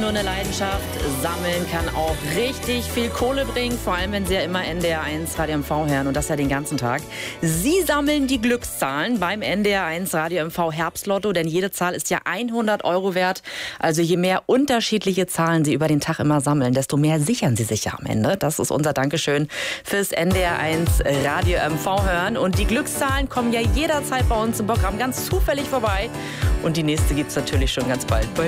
eine Leidenschaft. Sammeln kann auch richtig viel Kohle bringen, vor allem wenn Sie ja immer NDR1 Radio MV hören und das ja den ganzen Tag. Sie sammeln die Glückszahlen beim NDR1 Radio MV Herbstlotto, denn jede Zahl ist ja 100 € wert. Also je mehr unterschiedliche Zahlen Sie über den Tag immer sammeln, desto mehr sichern Sie sich ja am Ende. Das ist unser Dankeschön fürs NDR1 Radio MV hören. Und die Glückszahlen kommen ja jederzeit bei uns im Programm ganz zufällig vorbei. Und die nächste gibt's natürlich schon ganz bald bei